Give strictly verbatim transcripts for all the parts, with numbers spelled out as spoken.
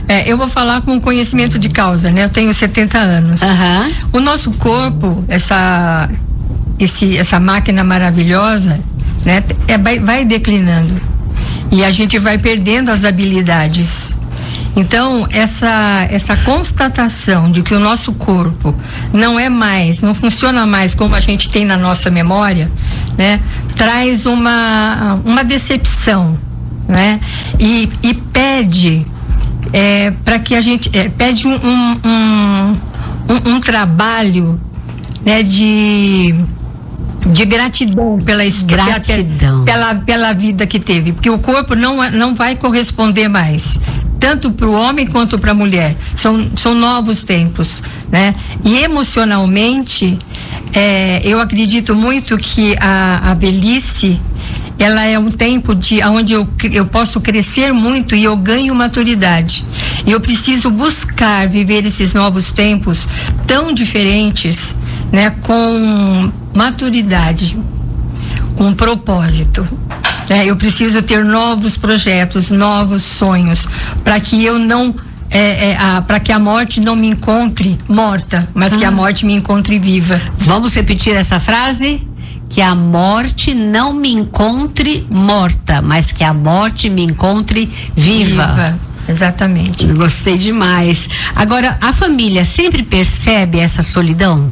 É, eu vou falar com conhecimento de causa, né? Eu tenho setenta anos. Uhum. O nosso corpo, essa, esse, essa máquina maravilhosa, né? É, vai, vai declinando. E a gente vai perdendo as habilidades. Então, essa, essa constatação de que o nosso corpo não é mais, não funciona mais como a gente tem na nossa memória, né? Traz uma, uma decepção, né? E, e pede é, para que a gente, é, pede um, um, um, um, um trabalho, né? De... de gratidão pela gratidão pela, pela vida que teve, porque o corpo não, não vai corresponder mais, tanto para o homem quanto para a mulher. São, são novos tempos, né? E emocionalmente, é, eu acredito muito que a, a velhice, ela é um tempo de onde eu, eu posso crescer muito e eu ganho maturidade. E eu preciso buscar viver esses novos tempos tão diferentes, né, com maturidade, com propósito. Né? Eu preciso ter novos projetos, novos sonhos, para que eu não, é, é, para que a morte não me encontre morta, mas ah. que a morte me encontre viva. Vamos repetir essa frase? Que a morte não me encontre morta, mas que a morte me encontre viva. Viva. Exatamente. Gostei demais. Agora, a família sempre percebe essa solidão?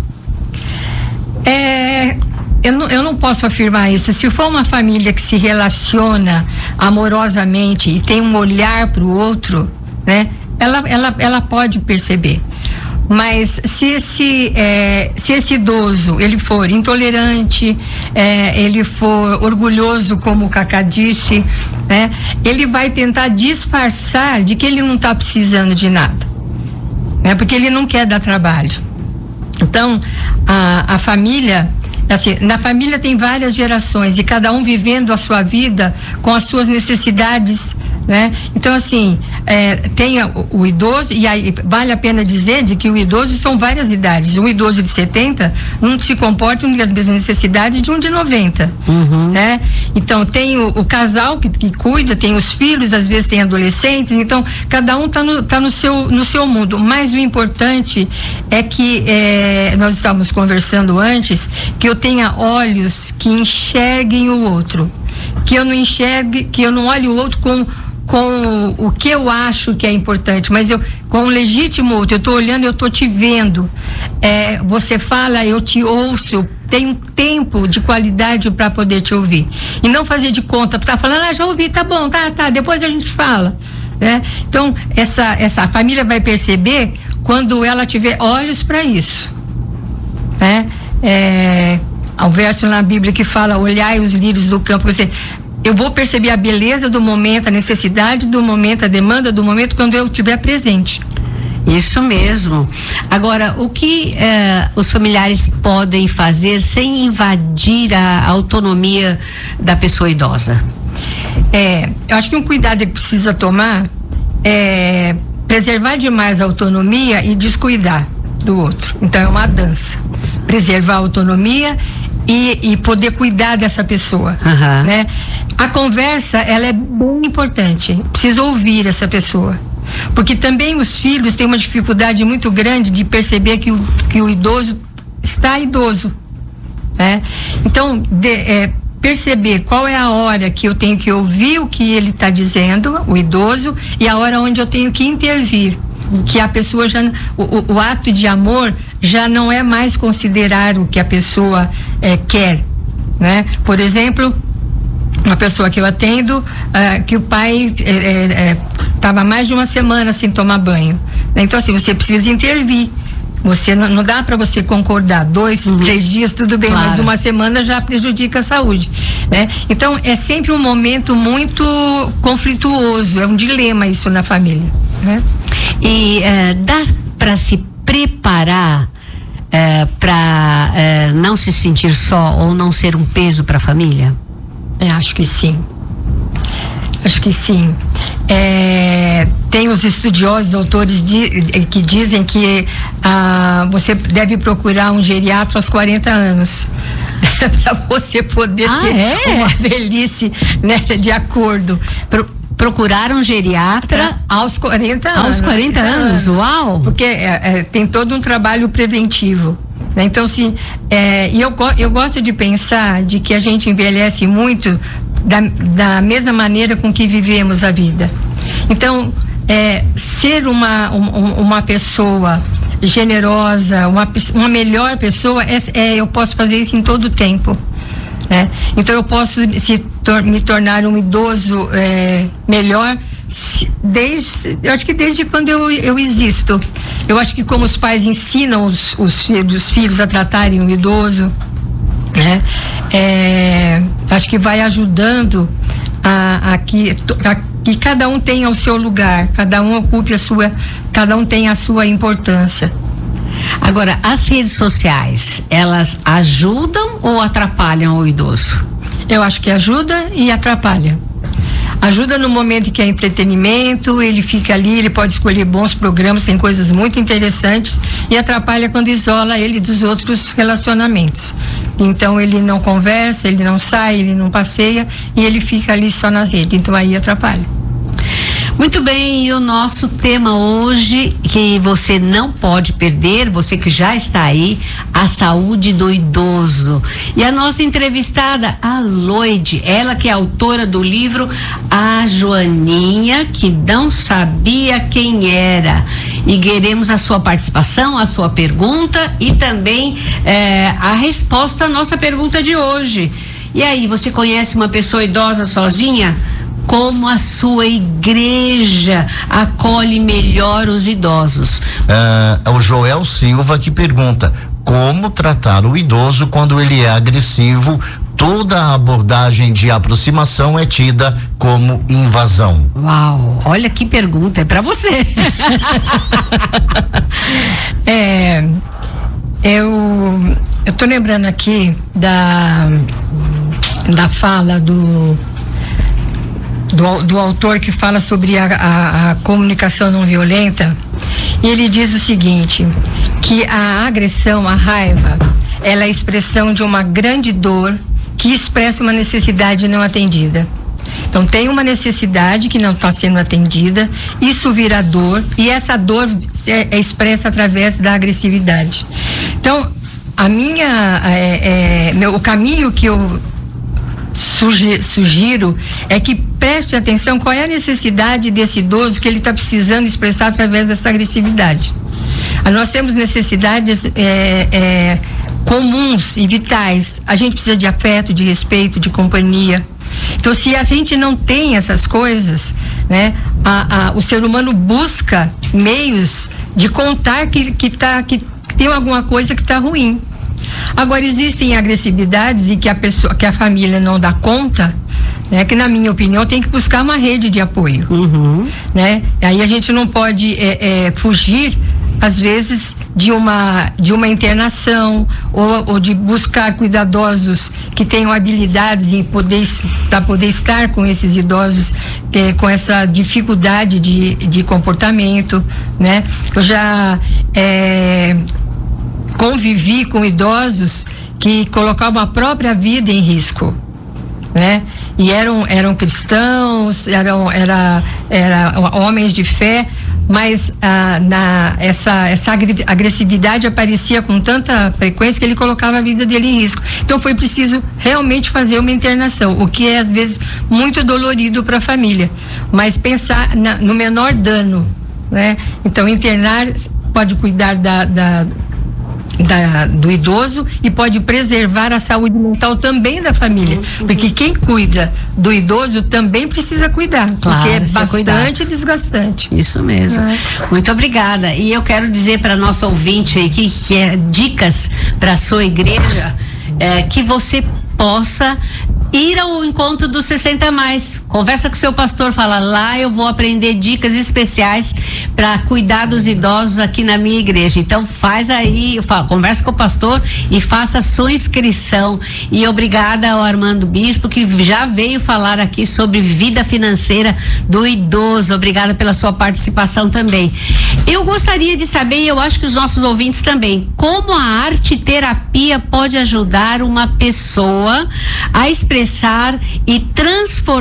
É, eu, não, eu não posso afirmar isso. Se for uma família que se relaciona amorosamente e tem um olhar para o outro, né? Ela, ela, ela pode perceber. Mas se esse, é, se esse idoso ele for intolerante, é, ele for orgulhoso, como o Cacá disse, né? Ele vai tentar disfarçar de que ele não está precisando de nada, né? Porque ele não quer dar trabalho. Então, a, a família, assim, na família tem várias gerações e cada um vivendo a sua vida com as suas necessidades, né? Então, assim, é, tem o, o idoso, e aí vale a pena dizer de que o idoso são várias idades. Um idoso de setenta não se comporta com as mesmas necessidades de um de noventa, uhum. né? Então, tem o, o casal que, que cuida, tem os filhos, às vezes tem adolescentes, então cada um está no, tá no, seu, no seu mundo. Mas o importante é que é, nós estávamos conversando antes, que eu tenha olhos que enxerguem o outro, que eu não enxergue, que eu não olhe o outro com com o que eu acho que é importante, mas eu, com o legítimo outro, eu estou olhando, eu estou te vendo, é, você fala, eu te ouço, eu tenho tempo de qualidade para poder te ouvir, e não fazer de conta, tá falando, ah, já ouvi, tá bom, tá, tá, depois a gente fala, né? Então, essa, essa família vai perceber quando ela tiver olhos para isso, né? É, há um verso na Bíblia que fala, olhai os lírios do campo, você... Eu vou perceber a beleza do momento, a necessidade do momento, a demanda do momento, quando eu estiver presente. Isso mesmo. Agora, o que eh, os familiares podem fazer sem invadir a autonomia da pessoa idosa? É, eu acho que um cuidado que precisa tomar é preservar demais a autonomia e descuidar do outro. Então, é uma dança. Preservar a autonomia E, e poder cuidar dessa pessoa, uhum. né? A conversa, ela é bem importante, precisa ouvir essa pessoa, porque também os filhos têm uma dificuldade muito grande de perceber que o, que o idoso está idoso, né? Então, de, é, perceber qual é a hora que eu tenho que ouvir o que ele está dizendo, o idoso, e a hora onde eu tenho que intervir, que a pessoa já, o, o ato de amor já não é mais considerar o que a pessoa é, quer, né? Por exemplo, uma pessoa que eu atendo, uh, que o pai estava é, é, mais de uma semana sem tomar banho, né? Então, assim, você precisa intervir. Você não, não dá para você concordar, dois, uhum. três dias tudo bem, claro. Mas uma semana já prejudica a saúde, né? Então é sempre um momento muito conflituoso, é um dilema isso na família, né? E uh, dá para se preparar uh, para uh, não se sentir só ou não ser um peso para a família? É, acho que sim. Acho que sim. É, tem os estudiosos, autores de, que dizem que ah, você deve procurar um geriatra aos quarenta anos para você poder ah, ter é? uma velhice, né, de acordo. procurar um geriatra aos quarenta anos. Aos quarenta anos, uau! Porque é, é, tem todo um trabalho preventivo, né? Então, sim, é, e eu, eu gosto de pensar de que a gente envelhece muito da, da mesma maneira com que vivemos a vida. Então, é, ser uma, um, uma pessoa generosa, uma, uma melhor pessoa, é, é, eu posso fazer isso em todo o tempo. É. Então eu posso se tor- me tornar um idoso é, melhor se, desde, eu acho que desde quando eu, eu existo. Eu acho que como os pais ensinam os, os, os filhos a tratarem o idoso, né? É, acho que vai ajudando a, a, que, a que cada um tenha o seu lugar, cada um ocupe a sua, cada um tenha a sua importância. Agora, as redes sociais, elas ajudam ou atrapalham o idoso? Eu acho que ajuda e atrapalha. Ajuda no momento que é entretenimento, ele fica ali, ele pode escolher bons programas, tem coisas muito interessantes, e atrapalha quando isola ele dos outros relacionamentos. Então ele não conversa, ele não sai, ele não passeia e ele fica ali só na rede, então aí atrapalha. Muito bem, e o nosso tema hoje, que você não pode perder, você que já está aí, a saúde do idoso. E a nossa entrevistada, a Loide, ela que é autora do livro A Joaninha, que não sabia quem era. E queremos a sua participação, a sua pergunta e também eh, a resposta à nossa pergunta de hoje. E aí, você conhece uma pessoa idosa sozinha? Como a sua igreja acolhe melhor os idosos? É o Joel Silva que pergunta: como tratar o idoso quando ele é agressivo? Toda a abordagem de aproximação é tida como invasão. Uau, olha que pergunta, é para você. é, eu eu tô lembrando aqui da da fala do Do, do autor que fala sobre a, a, a comunicação não violenta, e ele diz o seguinte, que a agressão, a raiva, ela é a expressão de uma grande dor que expressa uma necessidade não atendida. Então tem uma necessidade que não está sendo atendida, isso vira dor, e essa dor é, é expressa através da agressividade. Então a minha é, é, meu, o caminho que eu sugiro é que preste atenção qual é a necessidade desse idoso que ele está precisando expressar através dessa agressividade. Nós temos necessidades é, é, comuns e vitais. A gente precisa de afeto, de respeito, de companhia. Então, se a gente não tem essas coisas, né, a, a, o ser humano busca meios de contar que, que, tá, que tem alguma coisa que está ruim. Agora, existem agressividades e que a pessoa, que a família não dá conta, né? Que na minha opinião tem que buscar uma rede de apoio, uhum. né? Aí a gente não pode é, é, fugir às vezes de uma de uma internação ou, ou de buscar cuidadosos que tenham habilidades em poder para poder estar com esses idosos é, com essa dificuldade de, de comportamento, né? Eu já é, convivi com idosos que colocavam a própria vida em risco, né? E eram eram cristãos, eram era era homens de fé, mas ah, na essa essa agressividade aparecia com tanta frequência que ele colocava a vida dele em risco. Então foi preciso realmente fazer uma internação, o que é às vezes muito dolorido para a família, mas pensar na, no menor dano, né? Então internar pode cuidar da, da Da, do idoso e pode preservar a saúde mental também da família, uhum. porque quem cuida do idoso também precisa cuidar, claro, porque é bastante cuidar. Desgastante. Isso mesmo. É. Muito obrigada. E eu quero dizer para nossa ouvinte aí que quer dicas para a sua igreja, é, que você possa ir ao encontro dos sessenta mais. Conversa com o seu pastor, fala: lá eu vou aprender dicas especiais para cuidar dos idosos aqui na minha igreja. Então faz aí, falo, conversa com o pastor e faça a sua inscrição. E obrigada ao Armando Bispo, que já veio falar aqui sobre vida financeira do idoso. Obrigada pela sua participação também. Eu gostaria de saber, e eu acho que os nossos ouvintes também, como a arte terapia pode ajudar uma pessoa a expressar e transformar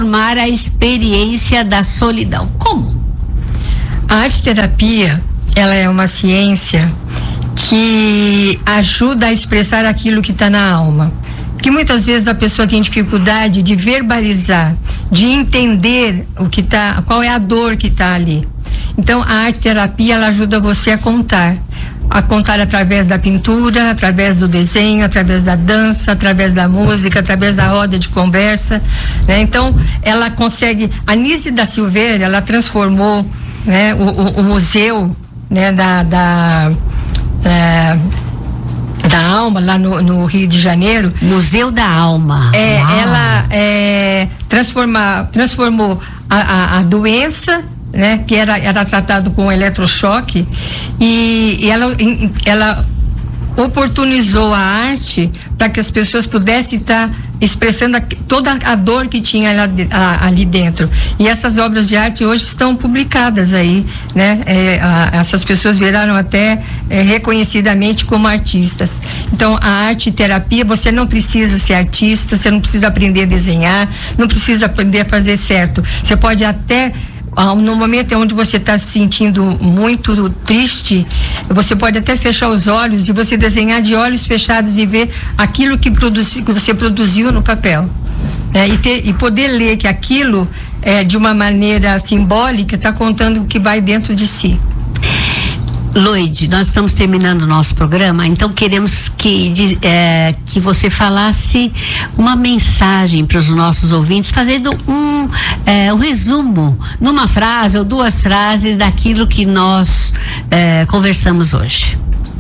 a experiência da solidão. Como? A arte-terapia, ela é uma ciência que ajuda a expressar aquilo que está na alma. Que muitas vezes a pessoa tem dificuldade de verbalizar, de entender o que tá, qual é a dor que está ali. Então, a arte-terapia, ela ajuda você a contar. A contar através da pintura, através do desenho, através da dança, através da música, através da roda de conversa, né? Então, ela consegue... A Nise da Silveira, ela transformou, né, o, o, o museu, né, da... da é, da alma lá no, no Rio de Janeiro. Museu da Alma. É, ela é, transforma, transformou a, a, a doença, né, que era, era tratado com eletrochoque, e, e ela, ela oportunizou a arte para que as pessoas pudessem estar expressando a, toda a dor que tinha lá, a, ali dentro. E essas obras de arte hoje estão publicadas aí, né? É, a, essas pessoas viraram até é, reconhecidamente como artistas. Então, a arte-terapia, você não precisa ser artista, você não precisa aprender a desenhar, não precisa aprender a fazer certo. Você pode até... no momento onde você está se sentindo muito triste, você pode até fechar os olhos e você desenhar de olhos fechados e ver aquilo que, produzi, que você produziu no papel, né? E, ter, e poder ler que aquilo, é, de uma maneira simbólica, está contando o que vai dentro de si. Loide, nós estamos terminando o nosso programa, então queremos que, é, que você falasse uma mensagem para os nossos ouvintes, fazendo um, é, um resumo, numa frase ou duas frases daquilo que nós é, conversamos hoje.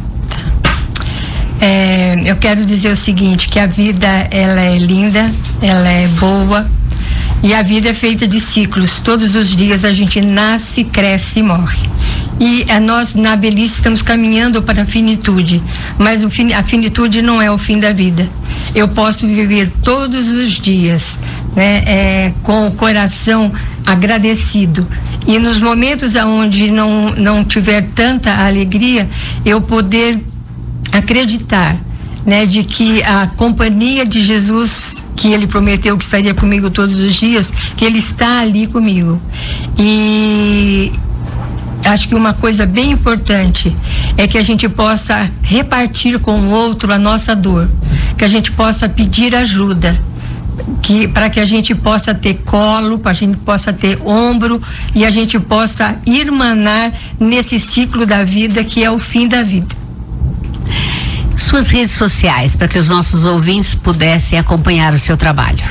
É, eu quero dizer o seguinte, que a vida, ela é linda, ela é boa, e a vida é feita de ciclos. Todos os dias a gente nasce, cresce e morre. E a nós, na velhice, estamos caminhando para a finitude, mas o fin, a finitude não é o fim da vida. Eu posso viver todos os dias, né, é, com o coração agradecido. E nos momentos onde não, não tiver tanta alegria, eu poder acreditar, né, de que a companhia de Jesus, que ele prometeu que estaria comigo todos os dias, que ele está ali comigo. E acho que uma coisa bem importante é que a gente possa repartir com o outro a nossa dor, que a gente possa pedir ajuda, que para que a gente possa ter colo, para a gente possa ter ombro e a gente possa irmanar nesse ciclo da vida que é o fim da vida. Suas redes sociais, para que os nossos ouvintes pudessem acompanhar o seu trabalho.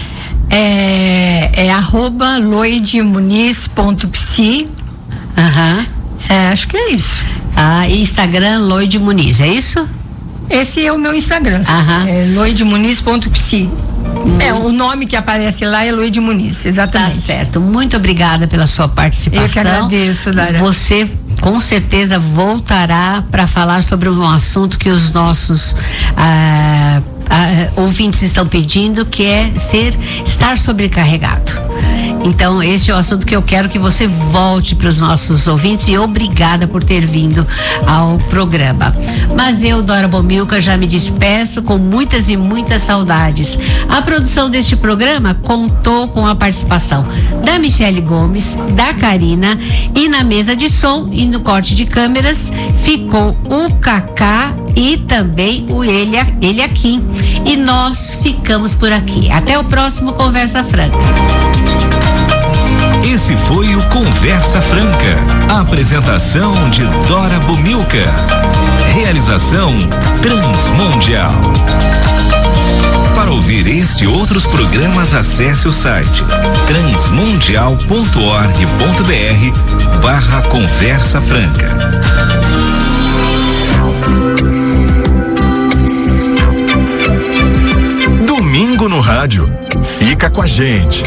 É, é arroba loidemuniz.psi. Aham. É, acho que é isso. Ah, Instagram Loide Muniz, é isso? Esse é o meu Instagram. Aham. É loidemuniz.psi. Hum. É, o nome que aparece lá é Loide Muniz, exatamente. Tá certo. Muito obrigada pela sua participação. Eu que agradeço, Lara. Você com certeza voltará para falar sobre um assunto que os nossos ah, ah, ouvintes estão pedindo, que é ser, estar sobrecarregado. Então, esse é o assunto que eu quero que você volte para os nossos ouvintes, e obrigada por ter vindo ao programa. Mas eu, Dora Bomilca, já me despeço com muitas e muitas saudades. A produção deste programa contou com a participação da Michele Gomes, da Karina, e na mesa de som e no corte de câmeras ficou o Cacá e também o Elia, Eliakim. E nós ficamos por aqui. Até o próximo Conversa Franca. Esse foi o Conversa Franca. A apresentação de Dora Bomilca. Realização Transmundial. Para ouvir este e outros programas, acesse o site transmundial ponto org ponto br barra Conversa Franca. Domingo no rádio. Fica com a gente.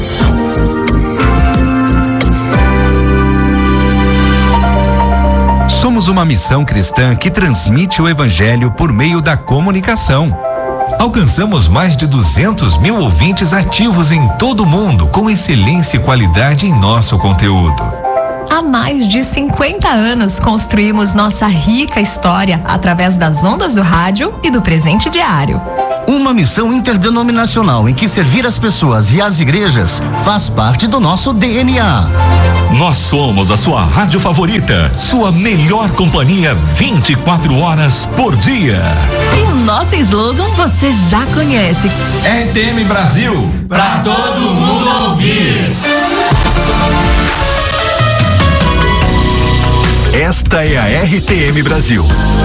Somos uma missão cristã que transmite o evangelho por meio da comunicação. Alcançamos mais de duzentos mil ouvintes ativos em todo o mundo, com excelência e qualidade em nosso conteúdo. Há mais de cinquenta anos construímos nossa rica história através das ondas do rádio e do presente diário. Uma missão interdenominacional em que servir as pessoas e as igrejas faz parte do nosso D N A. Nós somos a sua rádio favorita, sua melhor companhia vinte e quatro horas por dia. E o nosso slogan você já conhece. R T M Brasil, pra todo mundo ouvir. Esta é a R T M Brasil.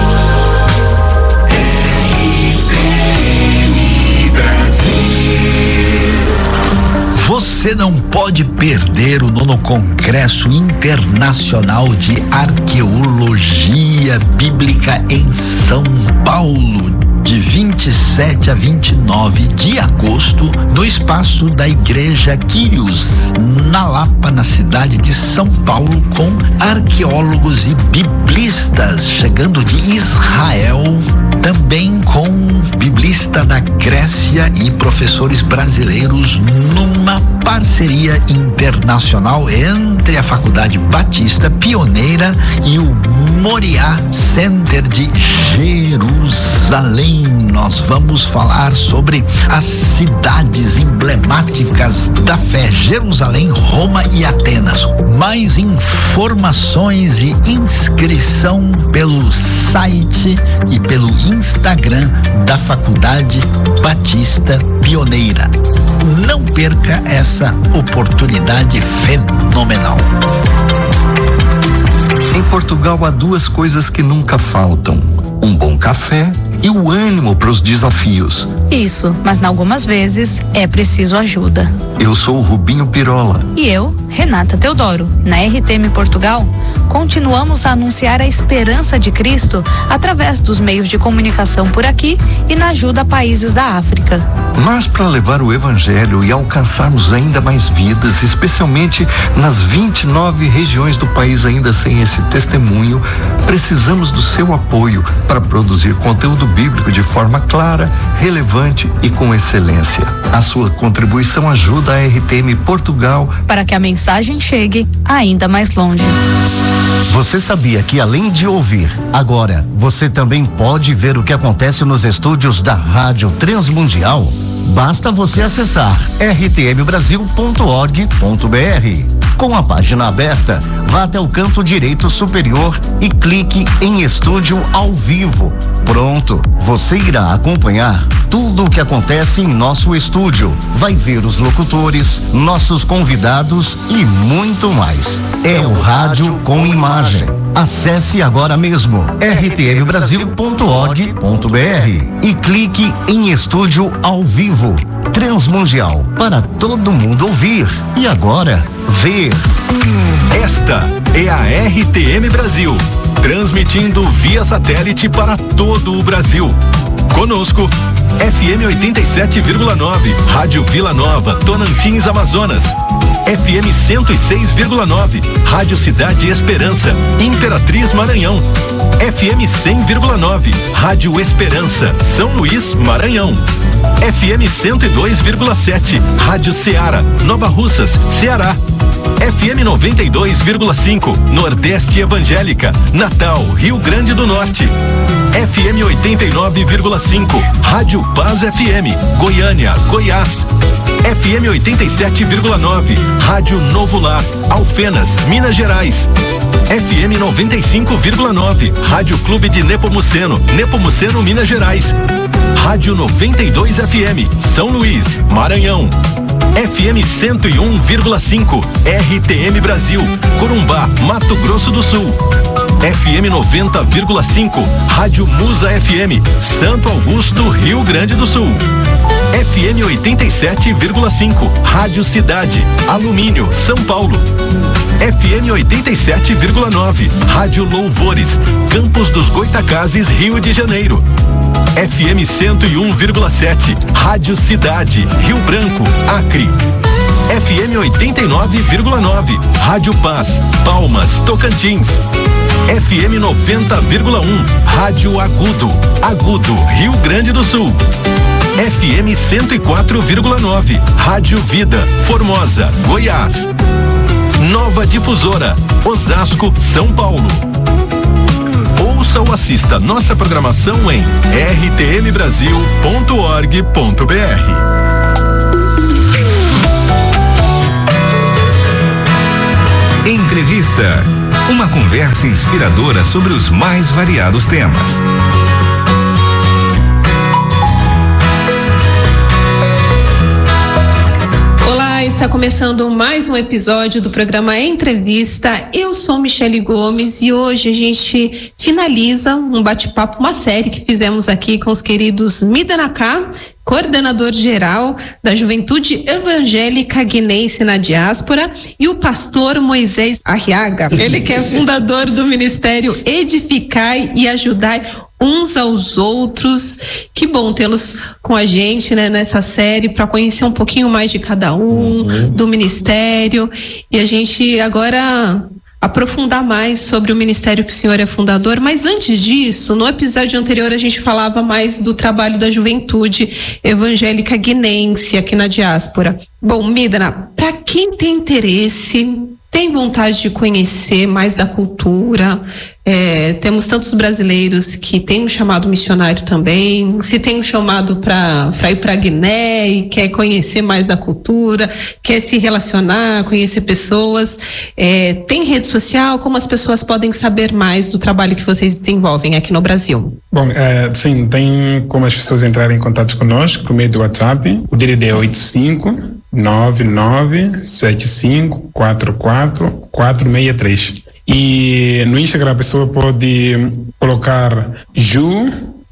Você não pode perder o nono Congresso Internacional de Arqueologia Bíblica em São Paulo, de vinte e sete a vinte e nove de agosto, no espaço da Igreja Quírios, na Lapa, na cidade de São Paulo, com arqueólogos e biblistas chegando de Israel, também com biblista da Grécia e professores brasileiros, numa parceria internacional entre a Faculdade Batista Pioneira e o Moriá Center de Jerusalém. Nós vamos falar sobre as cidades emblemáticas da fé: Jerusalém, Roma e Atenas. Mais informações e inscrição pelo site e pelo Instagram da Faculdade Batista Pioneira. Não perca essa oportunidade fenomenal. Em Portugal há duas coisas que nunca faltam: um bom café e o ânimo para os desafios. Isso, mas algumas vezes é preciso ajuda. Eu sou o Rubinho Pirola. E eu, Renata Teodoro. Na R T M Portugal, continuamos a anunciar a esperança de Cristo através dos meios de comunicação por aqui e na ajuda a países da África. Mas para levar o evangelho e alcançarmos ainda mais vidas, especialmente nas vinte e nove regiões do país ainda sem esse testemunho, precisamos do seu apoio para produzir conteúdo bíblico de forma clara, relevante e com excelência. A sua contribuição ajuda a R T M Portugal para que a mensagem chegue ainda mais longe. Você sabia que, além de ouvir, agora você também pode ver o que acontece nos estúdios da Rádio Transmundial? Basta você acessar r t m brasil ponto org ponto b r. Com a página aberta, vá até o canto direito superior e clique em Estúdio ao Vivo. Pronto, você irá acompanhar tudo o que acontece em nosso estúdio. Vai ver os locutores, nossos convidados e muito mais. É o rádio com imagem. Acesse agora mesmo r t m brasil ponto org ponto b r e clique em Estúdio ao Vivo. Transmundial, para todo mundo ouvir e agora ver. Esta é a R T M Brasil, transmitindo via satélite para todo o Brasil. Conosco, F M oitenta e sete vírgula nove, Rádio Vila Nova, Tonantins, Amazonas. F M cento e seis vírgula nove, Rádio Cidade Esperança, Imperatriz, Maranhão. F M cem vírgula nove, Rádio Esperança, São Luís, Maranhão. F M cento e dois vírgula sete, Rádio Ceará, Nova Russas, Ceará. F M noventa e dois vírgula cinco, Nordeste Evangélica, Natal, Rio Grande do Norte. F M oitenta e nove vírgula cinco, Rádio Paz F M, Goiânia, Goiás. F M oitenta e sete vírgula nove, Rádio Novo Lar, Alfenas, Minas Gerais. F M noventa e cinco vírgula nove, Rádio Clube de Nepomuceno, Nepomuceno, Minas Gerais. Rádio noventa e dois F M, São Luís, Maranhão. F M cento e um vírgula cinco, R T M Brasil, Corumbá, Mato Grosso do Sul. F M noventa vírgula cinco, Rádio Musa F M, Santo Augusto, Rio Grande do Sul. F M oitenta e sete vírgula cinco, Rádio Cidade, Alumínio, São Paulo. F M oitenta e sete vírgula nove, Rádio Louvores, Campos dos Goitacazes, Rio de Janeiro. F M cento e um vírgula sete, Rádio Cidade, Rio Branco, Acre. F M oitenta e nove vírgula nove, Rádio Paz, Palmas, Tocantins. F M noventa vírgula um, Rádio Agudo, Agudo, Rio Grande do Sul. F M cento e quatro vírgula nove, Rádio Vida, Formosa, Goiás. Nova Difusora, Osasco, São Paulo. Ouça Ouça ou assista nossa programação em r t m brasil ponto org ponto b r. Entrevista. Uma conversa inspiradora sobre os mais variados temas. Olá, está começando mais um episódio do programa Entrevista. Eu sou Michele Gomes e hoje a gente finaliza um bate-papo, uma série que fizemos aqui com os queridos Midanaká, coordenador geral da Juventude Evangélica Guinense na Diáspora, e o pastor Moisés Arriaga, ele que é fundador do Ministério Edificai e Ajudai uns aos outros. Que bom tê-los com a gente, né, nessa série, para conhecer um pouquinho mais de cada um, uhum. do ministério, e a gente agora aprofundar mais sobre o ministério que o senhor é fundador. Mas antes disso, no episódio anterior a gente falava mais do trabalho da Juventude Evangélica Guinense aqui na diáspora. Bom, Midana, para quem tem interesse, tem vontade de conhecer mais da cultura, é, temos tantos brasileiros que têm um chamado missionário também, se tem um chamado para ir para a Guiné e quer conhecer mais da cultura, quer se relacionar, conhecer pessoas, é, tem rede social, como as pessoas podem saber mais do trabalho que vocês desenvolvem aqui no Brasil? Bom, é, sim, tem como as pessoas entrarem em contato conosco por meio do WhatsApp, o D D D é oito cinco nove nove sete cinco quatro quatro quatro seis três. E no Instagram a pessoa pode colocar Ju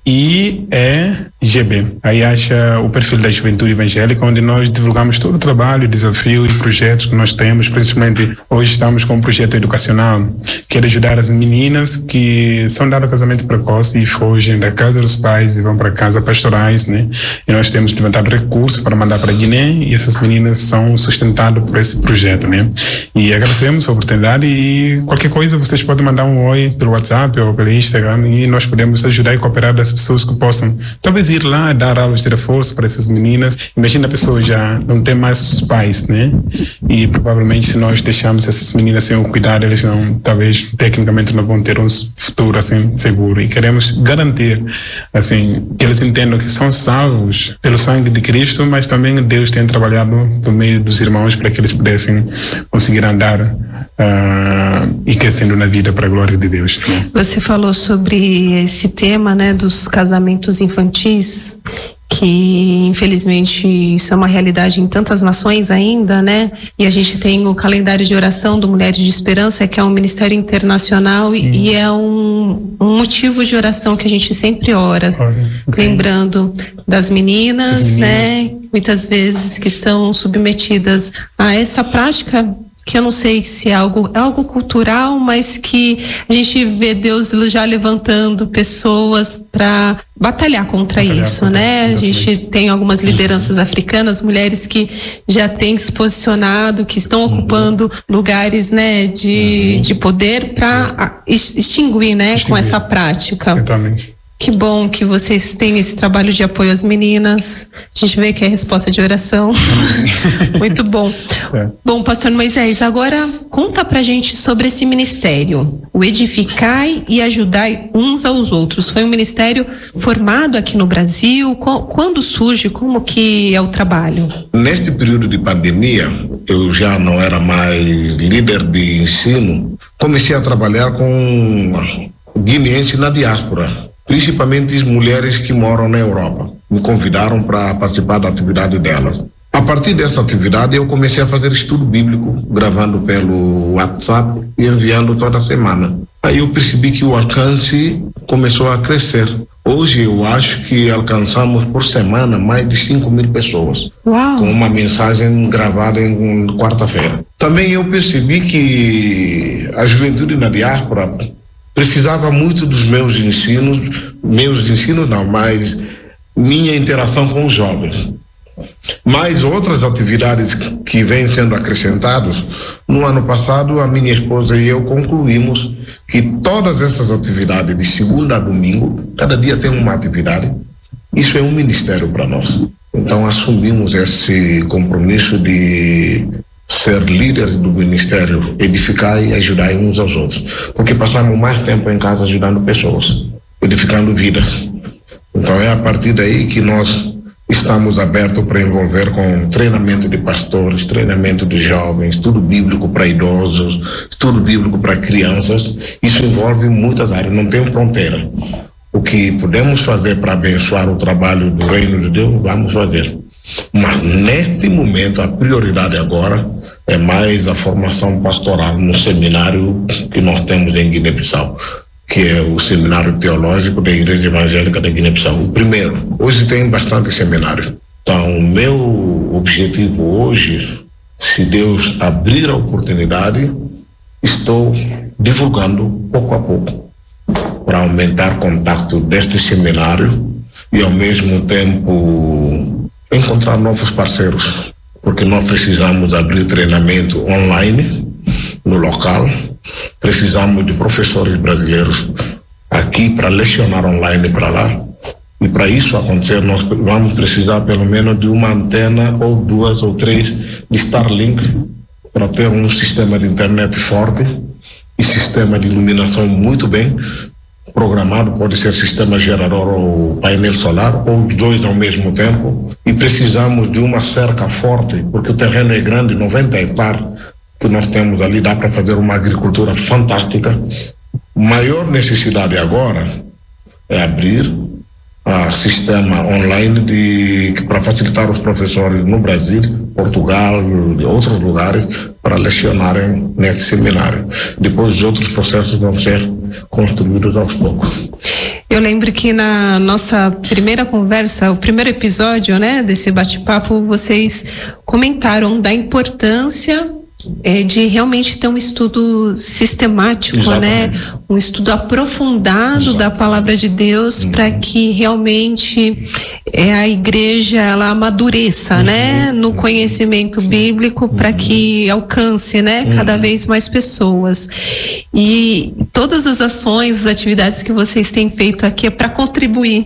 I E G B. Aí acha o perfil da Juventude Evangélica, onde nós divulgamos todo o trabalho, desafio e projetos que nós temos. Principalmente hoje estamos com um projeto educacional que é ajudar as meninas que são dadas a casamento precoce e fogem da casa dos pais e vão para casa pastorais, né? E nós temos levantado recursos para mandar para a Guiné, e essas meninas são sustentadas por esse projeto, né? E agradecemos a oportunidade, e qualquer coisa vocês podem mandar um oi pelo WhatsApp ou pelo Instagram, e nós podemos ajudar e cooperar das pessoas que possam talvez ir lá dar aulas de reforço para essas meninas. Imagina a pessoa já não tem mais os pais, né? E provavelmente se nós deixarmos essas meninas sem o cuidado, eles não, talvez tecnicamente não vão ter um futuro assim seguro, e queremos garantir assim que eles entendam que são salvos pelo sangue de Cristo, mas também Deus tem trabalhado por meio dos irmãos para que eles pudessem conseguir andar uh, e crescendo na vida para a glória de Deus. Né? Você falou sobre esse tema, né, dos casamentos infantis, que infelizmente isso é uma realidade em tantas nações ainda, né? E a gente tem o calendário de oração do Mulheres de Esperança, que é um ministério internacional, e, e é um, um motivo de oração que a gente sempre ora, okay. lembrando das meninas, das meninas, né? Muitas vezes que estão submetidas a essa prática, que eu não sei se é algo, é algo cultural, mas que a gente vê Deus já levantando pessoas para batalhar contra batalhar isso, contra, né? Exatamente. A gente tem algumas lideranças africanas, mulheres que já têm se posicionado, que estão uhum. ocupando lugares, né, de, uhum. de poder para extinguir, né, extinguir. com essa prática. Exatamente. Que bom que vocês têm esse trabalho de apoio às meninas. A gente vê que é resposta de oração. Muito bom. É. Bom, pastor Moisés, agora conta pra gente sobre esse ministério, o Edificai e Ajudai uns aos outros. Foi um ministério formado aqui no Brasil? Quando surge? Como que é o trabalho? Neste período de pandemia, eu já não era mais líder de ensino. Comecei a trabalhar com guineenses na diáspora, principalmente as mulheres que moram na Europa. Me convidaram para participar da atividade delas. A partir dessa atividade, eu comecei a fazer estudo bíblico, gravando pelo WhatsApp e enviando toda semana. Aí eu percebi que o alcance começou a crescer. Hoje eu acho que alcançamos por semana mais de cinco mil pessoas. Uau. Com uma mensagem gravada em quarta-feira. Também eu percebi que a juventude na diáspora precisava muito dos meus ensinos, meus ensinos não, mas minha interação com os jovens. Mais outras atividades que vêm sendo acrescentadas. No ano passado, a minha esposa e eu concluímos que todas essas atividades, de segunda a domingo, cada dia tem uma atividade. Isso é um ministério para nós. Então, assumimos esse compromisso de ser líderes do ministério, edificar e ajudar uns aos outros, porque passamos mais tempo em casa ajudando pessoas, edificando vidas. Então é a partir daí que nós estamos abertos para envolver com treinamento de pastores, treinamento de jovens, estudo bíblico para idosos, estudo bíblico para crianças. Isso envolve muitas áreas, não tem fronteira. O que podemos fazer para abençoar o trabalho do reino de Deus, vamos fazer. Mas neste momento a prioridade agora é mais a formação pastoral no seminário que nós temos em Guiné-Bissau, que é o Seminário Teológico da Igreja Evangélica da Guiné-Bissau. O primeiro. Hoje tem bastante seminário. Então, o meu objetivo hoje, se Deus abrir a oportunidade, estou divulgando pouco a pouco para aumentar contato deste seminário e, ao mesmo tempo, encontrar novos parceiros, porque nós precisamos abrir treinamento online no local. Precisamos de professores brasileiros aqui para lecionar online para lá. E para isso acontecer, nós vamos precisar pelo menos de uma antena ou duas ou três de Starlink para ter um sistema de internet forte e sistema de iluminação muito bem programado. Pode ser sistema gerador ou painel solar, ou os dois ao mesmo tempo. E precisamos de uma cerca forte, porque o terreno é grande, noventa hectares que nós temos ali, dá para fazer uma agricultura fantástica. Maior necessidade agora é abrir a sistema online de para facilitar os professores no Brasil, Portugal, de outros lugares, para lecionarem nesse seminário. Depois os outros processos vão ser construídos aos poucos. Eu lembro que na nossa primeira conversa, o primeiro episódio, né, desse bate-papo, vocês comentaram da importância É de realmente ter um estudo sistemático, Exatamente. né? Um estudo aprofundado Exatamente. da palavra de Deus, uhum. para que realmente é, a igreja ela amadureça, uhum. né? No conhecimento Sim. bíblico, uhum. para que alcance, né? Uhum. Cada vez mais pessoas. E todas as ações, as atividades que vocês têm feito aqui é para contribuir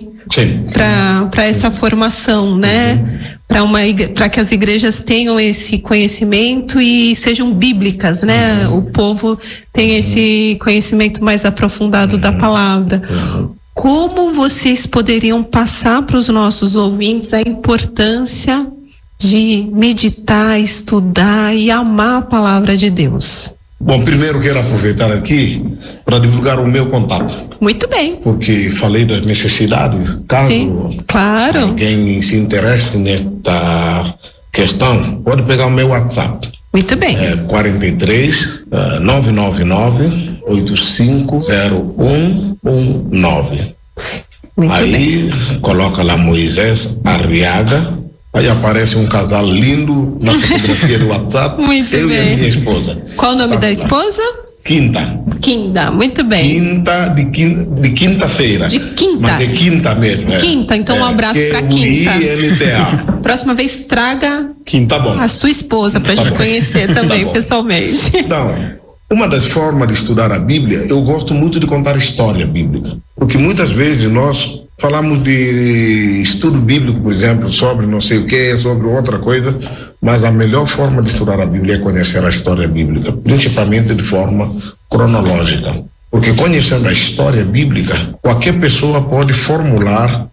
para essa formação, né? Uhum. Para uma para que as igrejas tenham esse conhecimento e sejam bíblicas, né? Uhum. O povo tem esse conhecimento mais aprofundado uhum. da palavra. Uhum. Como vocês poderiam passar para os nossos ouvintes a importância de meditar, estudar e amar a palavra de Deus? Bom, primeiro quero aproveitar aqui para divulgar o meu contato. Muito bem. Porque falei das necessidades. Caso Sim, claro. alguém se interesse nesta questão, pode pegar o meu WhatsApp. Muito bem. É quarenta e três, nove nove nove, oito cinco zero um um nove. Muito Aí bem. Coloca lá Moisés Arriaga. Aí aparece um casal lindo na fotografia do WhatsApp. Muito eu bem. e a minha esposa. Qual o nome Está da esposa? Quinta. Quinta, muito bem. Quinta de, quinta, de quinta-feira. De quinta. Mas de quinta mesmo. É. Quinta, então é, um abraço para Quinta. I N T A. Próxima vez traga Quinta, bom. a sua esposa para a tá gente bom. conhecer também tá pessoalmente. Então, uma das formas de estudar a Bíblia, eu gosto muito de contar história bíblica. Porque muitas vezes nós falamos de estudo bíblico, por exemplo, sobre não sei o que, sobre outra coisa, mas a melhor forma de estudar a Bíblia é conhecer a história bíblica, principalmente de forma cronológica. Porque conhecendo a história bíblica, qualquer pessoa pode formular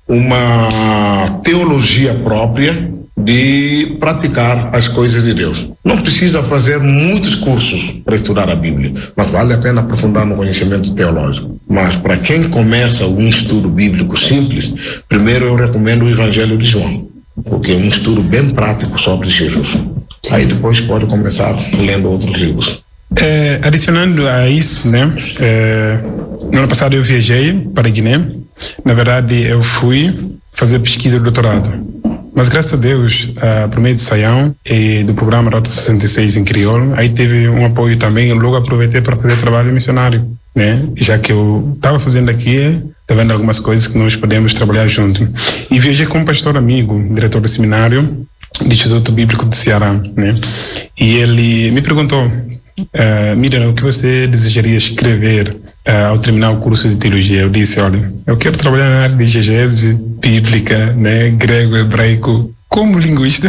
uma teologia própria de praticar as coisas de Deus. Não precisa fazer muitos cursos para estudar a Bíblia, mas vale a pena aprofundar no conhecimento teológico. Mas para quem começa um estudo bíblico simples, primeiro eu recomendo o Evangelho de João, porque é um estudo bem prático sobre Jesus. Sim. Aí depois pode começar lendo outros livros. É, adicionando a isso, né? É, no ano passado eu viajei para a Guiné. Na verdade, eu fui fazer pesquisa de doutorado. Mas graças a Deus, uh, por meio de Saião e do programa Rota sessenta e seis em crioulo, aí teve um apoio também. Eu logo aproveitei para fazer trabalho missionário, né? Já que eu estava fazendo aqui, tá vendo algumas coisas que nós podemos trabalhar junto. E viajei com um pastor amigo, diretor do seminário do Instituto Bíblico de Ceará, né? E ele me perguntou, uh, Miriam, o que você desejaria escrever uh, ao terminar o curso de teologia? Eu disse, olha, eu quero trabalhar na área de exegese bíblica, né, grego, hebraico, como linguista,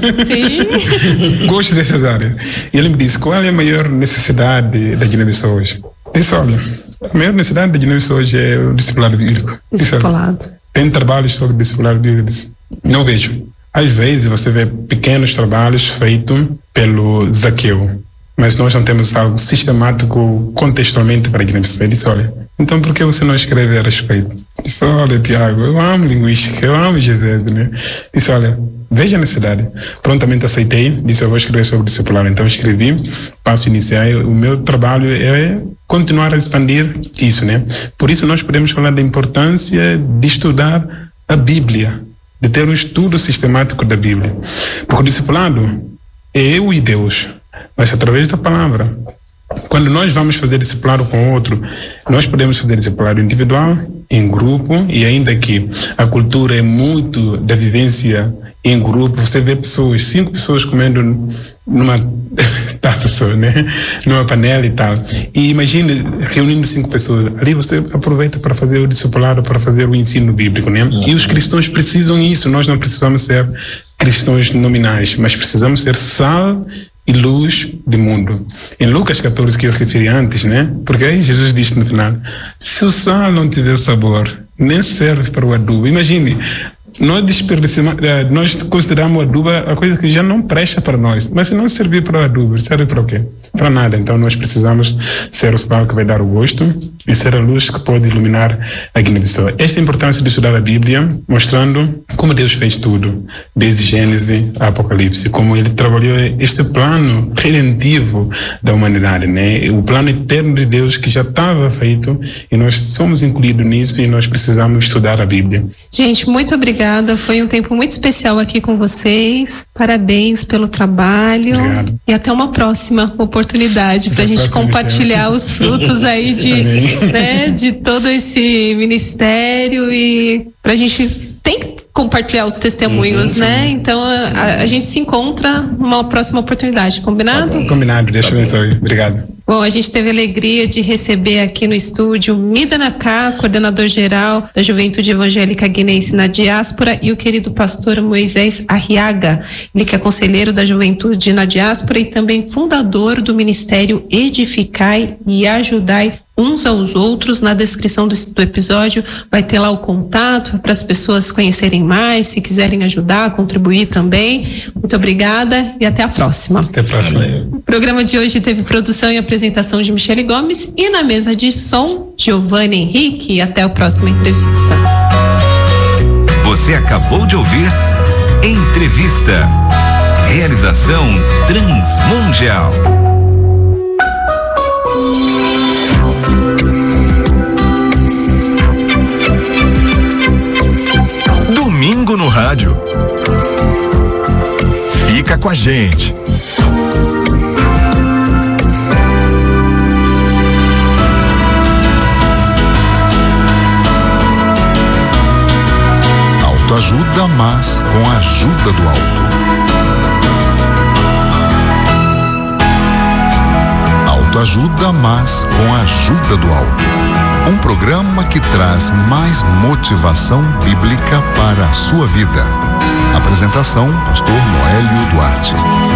Sim. gosto dessas áreas. E ele me disse, qual é a maior necessidade da Guiné-Bissau hoje? Disse, olha, a maior necessidade da Guiné-Bissau hoje é o discipulado bíblico. Discipulado. Disse, tem trabalhos sobre discipulado bíblico? Disse, não vejo. Às vezes você vê pequenos trabalhos feitos pelo Zaqueu, mas nós não temos algo sistemático contextualmente para a Guiné-Bissau. Ele disse, olha, então por que você não escreve a respeito? Disse, olha, Tiago, eu amo linguística, eu amo Jesus, né? Disse, olha, veja a necessidade. Prontamente aceitei, disse, eu vou escrever sobre discipulado. Então escrevi, passo inicial, o meu trabalho é continuar a expandir isso, né? Por isso nós podemos falar da importância de estudar a Bíblia, de ter um estudo sistemático da Bíblia. Porque o discipulado é eu e Deus, mas através da palavra. Quando nós vamos fazer discipulado com outro, nós podemos fazer discipulado individual, em grupo, e ainda que a cultura é muito da vivência em grupo, você vê pessoas, cinco pessoas comendo numa taça só, né? Numa panela e tal. E imagine reunindo cinco pessoas. Ali você aproveita para fazer o discipulado, para fazer o ensino bíblico, né? E os cristãos precisam isso. Nós não precisamos ser cristãos nominais, mas precisamos ser sal e luz do mundo. Em Lucas catorze, que eu referi antes, né? Porque aí Jesus disse no final, se o sal não tiver sabor, nem serve para o adubo. Imagine, nós desperdicamos, nós consideramos o adubo a coisa que já não presta para nós, mas se não servir para o adubo, serve para o quê? Para nada. Então nós precisamos ser o sal que vai dar o gosto e ser a luz que pode iluminar a Guiné-Bissau. Esta é a importância de estudar a Bíblia, mostrando como Deus fez tudo, desde Gênesis a Apocalipse, como ele trabalhou este plano redentivo da humanidade, né? O plano eterno de Deus que já estava feito e nós somos incluídos nisso e nós precisamos estudar a Bíblia. Gente, muito obrigada. Foi um tempo muito especial aqui com vocês. Parabéns pelo trabalho. Obrigado. E até uma próxima oportunidade para a gente próxima, compartilhar os frutos aí de, né, de todo esse ministério e para a gente tem que compartilhar os testemunhos, uhum, né? Então a, a gente se encontra numa próxima oportunidade. Combinado? Tá combinado. Deixa eu abençoe. Obrigado. Bom, a gente teve a alegria de receber aqui no estúdio Mida Naká, coordenador-geral da Juventude Evangélica Guinense na Diáspora, e o querido pastor Moisés Arriaga, ele que é conselheiro da Juventude na Diáspora e também fundador do Ministério Edificai e Ajudai uns aos outros. Na descrição do, do episódio vai ter lá o contato para as pessoas conhecerem mais, se quiserem ajudar, contribuir também. Muito obrigada e até a próxima. Até a próxima. O programa de hoje teve produção e apresentação de Michele Gomes e na mesa de som, Giovanni Henrique. Até a próxima entrevista. Você acabou de ouvir Entrevista. Realização Transmundial. Domingo no rádio. Fica com a gente. Autoajuda, mas com a ajuda do alto. Autoajuda, mas com a ajuda do alto. Um programa que traz mais motivação bíblica para a sua vida. Apresentação, pastor Noélio Duarte.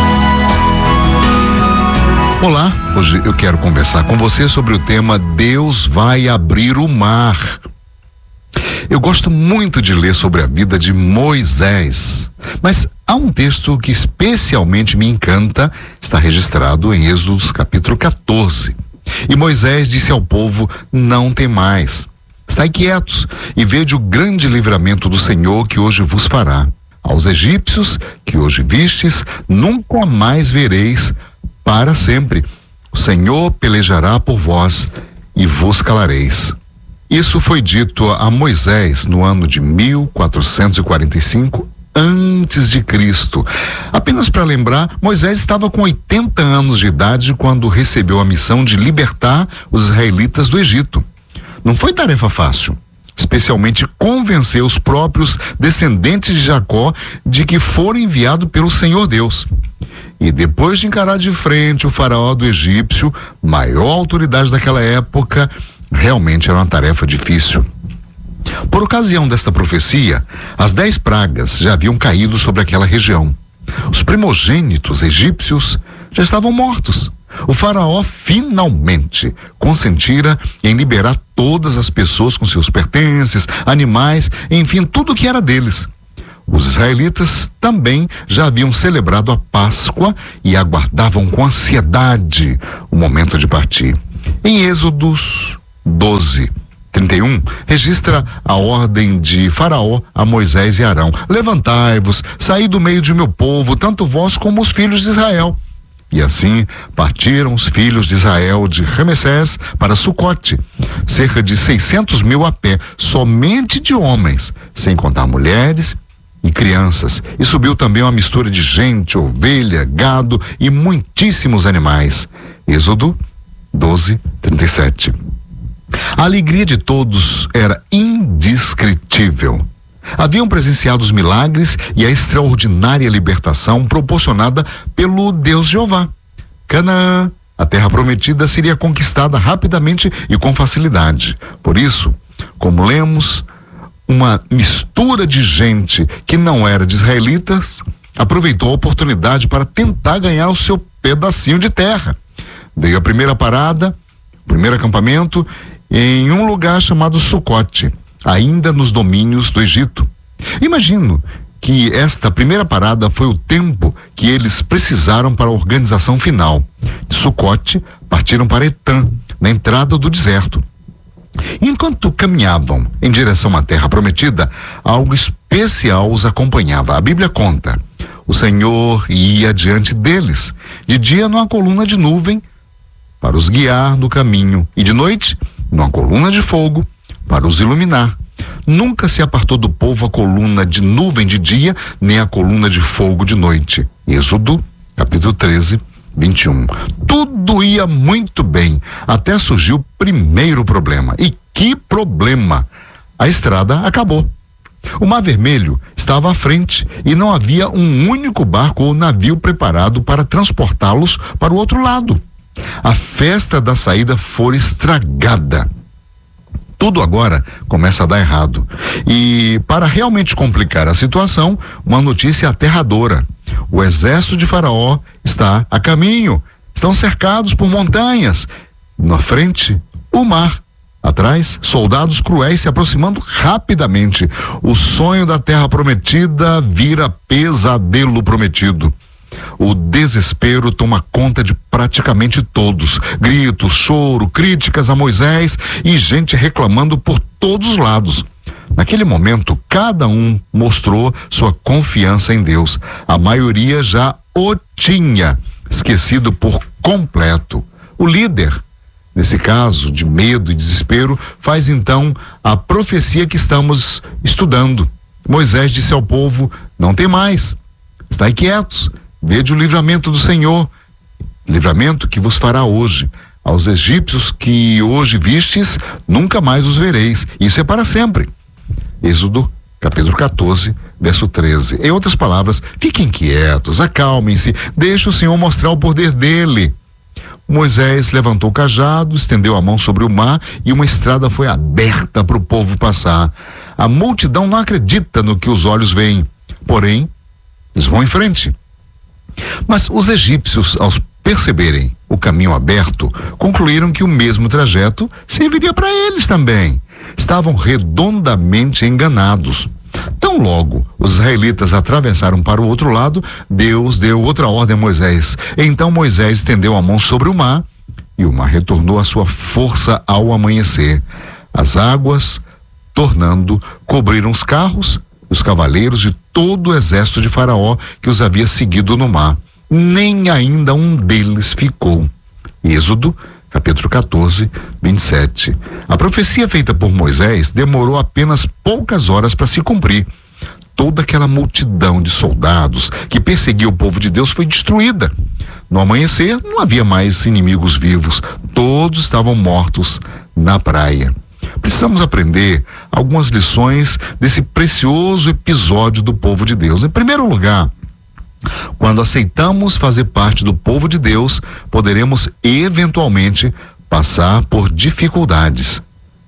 Olá, hoje eu quero conversar com você sobre o tema Deus vai abrir o mar. Eu gosto muito de ler sobre a vida de Moisés, mas há um texto que especialmente me encanta, está registrado em Êxodo capítulo catorze. E Moisés disse ao povo, não temais, estai quietos e vede o grande livramento do Senhor que hoje vos fará. Aos egípcios que hoje vistes, nunca mais vereis para sempre. O Senhor pelejará por vós e vos calareis. Isso foi dito a Moisés no ano de mil quatrocentos e quarenta e cinco antes de Cristo. Apenas para lembrar, Moisés estava com oitenta anos de idade quando recebeu a missão de libertar os israelitas do Egito. Não foi tarefa fácil, especialmente convencer os próprios descendentes de Jacó de que foram enviados pelo Senhor Deus. E depois de encarar de frente o faraó do egípcio, maior autoridade daquela época, realmente era uma tarefa difícil. Por ocasião desta profecia, as dez pragas já haviam caído sobre aquela região. Os primogênitos egípcios já estavam mortos. O faraó finalmente consentira em liberar todas as pessoas com seus pertences, animais, enfim, tudo que era deles. Os israelitas também já haviam celebrado a Páscoa e aguardavam com ansiedade o momento de partir. Em Êxodos doze, trinta e um, registra a ordem de Faraó a Moisés e Arão: levantai-vos, saí do meio de meu povo, tanto vós como os filhos de Israel. E assim partiram os filhos de Israel de Ramessés para Sucote, cerca de seiscentos mil a pé, somente de homens, sem contar mulheres e crianças. E subiu também uma mistura de gente, ovelha, gado e muitíssimos animais. Êxodo doze, trinta e sete. A alegria de todos era indescritível. Haviam presenciado os milagres e a extraordinária libertação proporcionada pelo Deus Jeová. Canaã, a terra prometida, seria conquistada rapidamente e com facilidade. Por isso, como lemos, uma mistura de gente que não era de israelitas aproveitou a oportunidade para tentar ganhar o seu pedacinho de terra. Veio a primeira parada, o primeiro acampamento, em um lugar chamado Sucote, ainda nos domínios do Egito. Imagino que esta primeira parada foi o tempo que eles precisaram para a organização final. De Sucote, partiram para Etã, na entrada do deserto. Enquanto caminhavam em direção à terra prometida, algo especial os acompanhava. A Bíblia conta: o Senhor ia diante deles, de dia numa coluna de nuvem para os guiar no caminho, e de noite numa coluna de fogo para os iluminar. Nunca se apartou do povo a coluna de nuvem de dia, nem a coluna de fogo de noite. Êxodo, capítulo treze, vinte e um. Tudo ia muito bem, até surgiu o primeiro problema. E que problema! A estrada acabou. O Mar Vermelho estava à frente e não havia um único barco ou navio preparado para transportá-los para o outro lado. A festa da saída foi estragada. Tudo agora começa a dar errado. E, para realmente complicar a situação, uma notícia aterradora: o exército de Faraó está a caminho. Estão cercados por montanhas. Na frente, o mar. Atrás, soldados cruéis se aproximando rapidamente. O sonho da terra prometida vira pesadelo prometido. O desespero toma conta de praticamente todos. Gritos, choro, críticas a Moisés e gente reclamando por todos os lados. Naquele momento, cada um mostrou sua confiança em Deus. A maioria já o tinha esquecido por completo. O líder, nesse caso de medo e desespero, faz então a profecia que estamos estudando. Moisés disse ao povo: não tem mais, estai quietos, vede o livramento do Senhor, livramento que vos fará hoje. Aos egípcios que hoje vistes, nunca mais os vereis. Isso é para sempre. Êxodo, capítulo quatorze, verso treze. Em outras palavras, fiquem quietos, acalmem-se, deixe o Senhor mostrar o poder dele. Moisés levantou o cajado, estendeu a mão sobre o mar e uma estrada foi aberta para o povo passar. A multidão não acredita no que os olhos veem, porém, eles vão em frente. Mas os egípcios, ao perceberem o caminho aberto, concluíram que o mesmo trajeto serviria para eles também. Estavam redondamente enganados. Tão logo os israelitas atravessaram para o outro lado, Deus deu outra ordem a Moisés. Então Moisés estendeu a mão sobre o mar e o mar retornou à sua força ao amanhecer. As águas, tornando, cobriram os carros, os cavaleiros de todo o exército de Faraó que os havia seguido no mar. Nem ainda um deles ficou. Êxodo, capítulo quatorze, vinte e sete. A profecia feita por Moisés demorou apenas poucas horas para se cumprir. Toda aquela multidão de soldados que perseguia o povo de Deus foi destruída. No amanhecer, não havia mais inimigos vivos. Todos estavam mortos na praia. Precisamos aprender algumas lições desse precioso episódio do povo de Deus. Em primeiro lugar, quando aceitamos fazer parte do povo de Deus, poderemos eventualmente passar por dificuldades.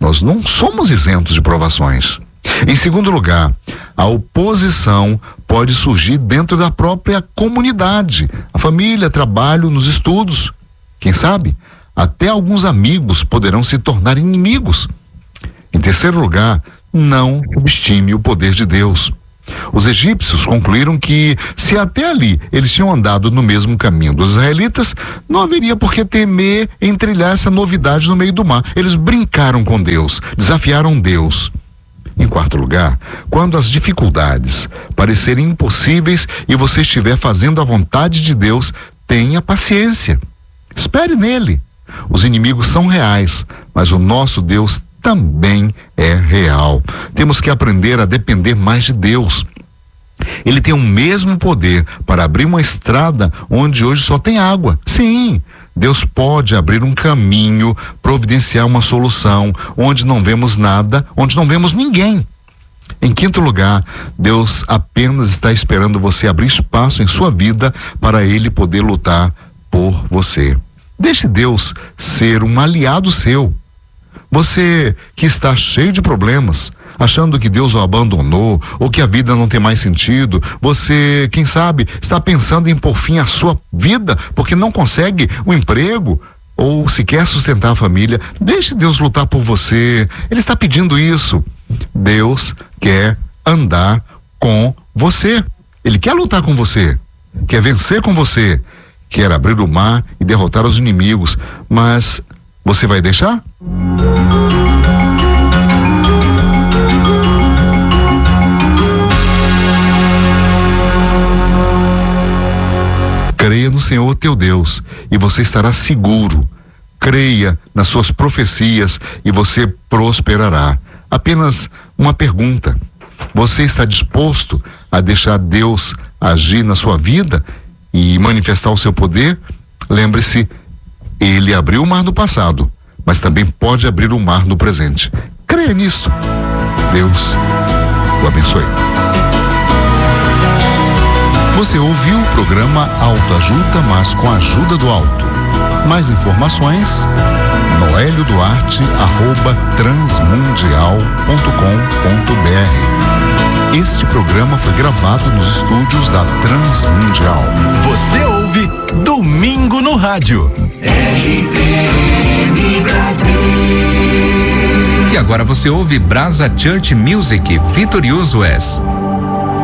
Nós não somos isentos de provações. Em segundo lugar, a oposição pode surgir dentro da própria comunidade, a família, trabalho, nos estudos. Quem sabe, até alguns amigos poderão se tornar inimigos. Em terceiro lugar, não subestime o poder de Deus. Os egípcios concluíram que, se até ali eles tinham andado no mesmo caminho dos israelitas, não haveria por que temer em trilhar essa novidade no meio do mar. Eles brincaram com Deus, desafiaram Deus. Em quarto lugar, quando as dificuldades parecerem impossíveis e você estiver fazendo a vontade de Deus, tenha paciência. Espere nele. Os inimigos são reais, mas o nosso Deus também é real. Temos que aprender a depender mais de Deus. Ele tem o mesmo poder para abrir uma estrada onde hoje só tem água. Sim, Deus pode abrir um caminho, providenciar uma solução onde não vemos nada, onde não vemos ninguém. Em quinto lugar, Deus apenas está esperando você abrir espaço em sua vida para Ele poder lutar por você. Deixe Deus ser um aliado seu. Você que está cheio de problemas, achando que Deus o abandonou ou que a vida não tem mais sentido, você, quem sabe, está pensando em pôr fim à sua vida porque não consegue um emprego ou se quer sustentar a família, deixe Deus lutar por você. Ele está pedindo isso. Deus quer andar com você. Ele quer lutar com você, quer vencer com você, quer abrir o mar e derrotar os inimigos, mas você vai deixar? Creia no Senhor teu Deus e você estará seguro. Creia nas suas profecias e você prosperará. Apenas uma pergunta: você está disposto a deixar Deus agir na sua vida e manifestar o seu poder? Lembre-se, Ele abriu o mar no passado, mas também pode abrir o mar no presente. Creia nisso. Deus o abençoe. Você ouviu o programa Autoajuda, mas com a ajuda do alto. Mais informações, noelio duarte arroba transmundial ponto com ponto br. Este programa foi gravado nos estúdios da Transmundial. Você ouve Domingo no Rádio. R T M Brasil. E agora você ouve Brasa Church Music, Vitorioso És.